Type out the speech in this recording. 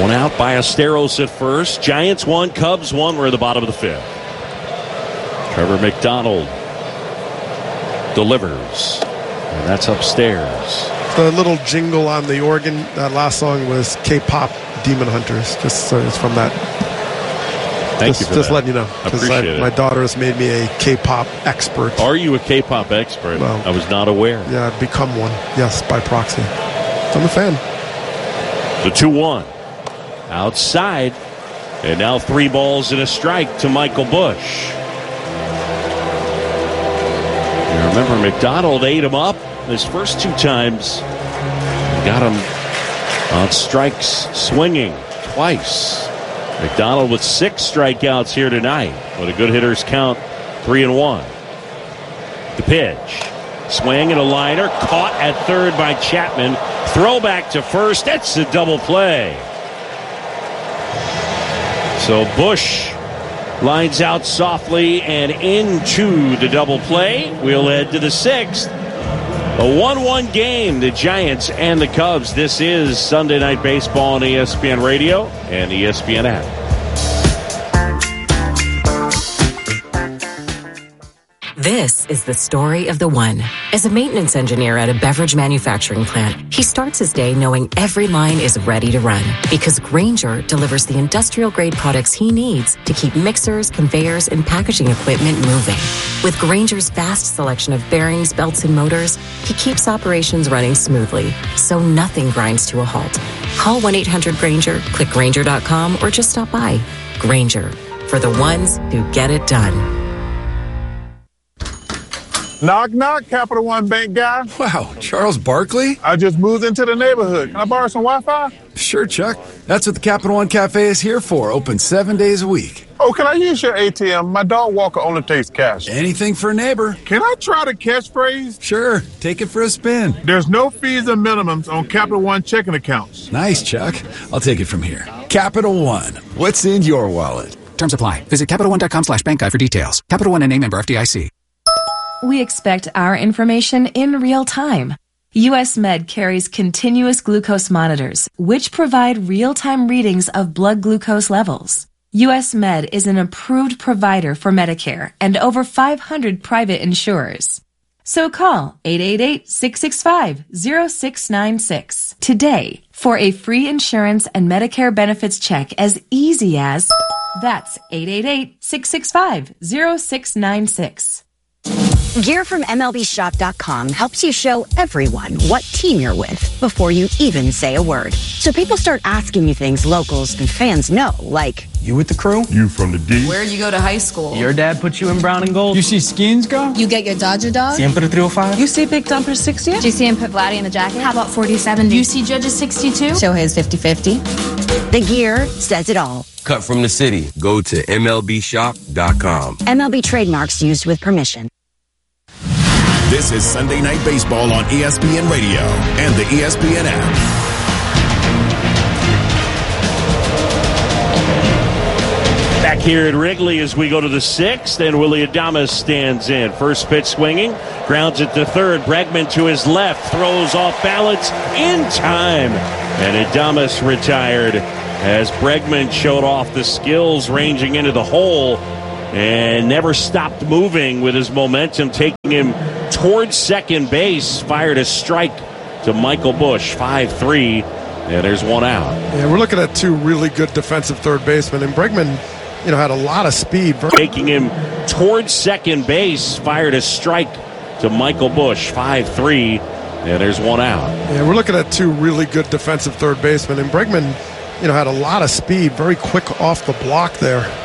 One out by Esteros at first. Giants 1, Cubs 1. We're at the bottom of the 5th. Trevor McDonald delivers. And that's upstairs. The little jingle on the organ, that last song was K-pop Demon Hunters. Just so it's from that. Thank you for just that. letting you know. Because my daughter has made me a K-pop expert. Are you a K-pop expert? Well, I was not aware. Yeah, I've become one. Yes, by proxy. I'm a fan. The 2-1. Outside. And now 3 balls and a strike to Michael Busch. You remember McDonald ate him up his first 2 times. Got him on strikes swinging twice. McDonald with 6 strikeouts here tonight. But a good hitter's count, 3-1. The pitch. Swing and a liner. Caught at third by Chapman. Throw back to first. That's a double play. So Busch lines out softly and into the double play. We'll head to the 6th. A 1-1 game, the Giants and the Cubs. This is Sunday Night Baseball on ESPN Radio and ESPN app. This is the story of the one. As a maintenance engineer at a beverage manufacturing plant, he starts his day knowing every line is ready to run because Grainger delivers the industrial-grade products he needs to keep mixers, conveyors, and packaging equipment moving. With Grainger's vast selection of bearings, belts, and motors, he keeps operations running smoothly, so nothing grinds to a halt. Call 1-800-GRAINGER, click Grainger.com, or just stop by. Grainger, for the ones who get it done. Knock, knock, Capital One Bank guy. Wow, Charles Barkley? I just moved into the neighborhood. Can I borrow some Wi-Fi? Sure, Chuck. That's what the Capital One Cafe is here for. Open 7 days a week. Oh, can I use your ATM? My dog Walker only takes cash. Anything for a neighbor. Can I try the catchphrase? Sure. Take it for a spin. There's no fees and minimums on Capital One checking accounts. Nice, Chuck. I'll take it from here. Capital One. What's in your wallet? Terms apply. Visit CapitalOne.com/bankguide for details. Capital One and a member FDIC. We expect our information in real time. US Med carries continuous glucose monitors, which provide real-time readings of blood glucose levels. US Med is an approved provider for Medicare and over 500 private insurers. So call 888-665-0696 today for a free insurance and Medicare benefits check as easy as... That's 888-665-0696. Gear from MLBshop.com helps you show everyone what team you're with before you even say a word. So people start asking you things locals and fans know, like... You with the crew? You from the D? Where'd you go to high school? Your dad put you in brown and gold? You see Skins go? You get your Dodger dog? Siempre 305? You see Big Dumper 60? Do you see him put Vladdy in the jacket? How about 40-70? Do you see Judges 62? Shohei's 50-50. The gear says it all. Cut from the city. Go to MLBshop.com. MLB trademarks used with permission. This is Sunday Night Baseball on ESPN Radio and the ESPN app. Back here at Wrigley as we go to the 6th, and Willy Adames stands in. First pitch swinging, grounds it to third. Bregman to his left, throws off balance in time. And Adames retired as Bregman showed off the skills ranging into the hole and never stopped moving with his momentum, taking him towards second base. Fired a strike to Michael Busch, 5-3, and there's one out. Yeah, we're looking at 2 really good defensive third basemen, and Bregman, had a lot of speed. Taking him towards second base, fired a strike to Michael Busch, 5-3, and there's one out. Yeah, we're looking at 2 really good defensive third basemen, and Bregman, had a lot of speed, very quick off the block there.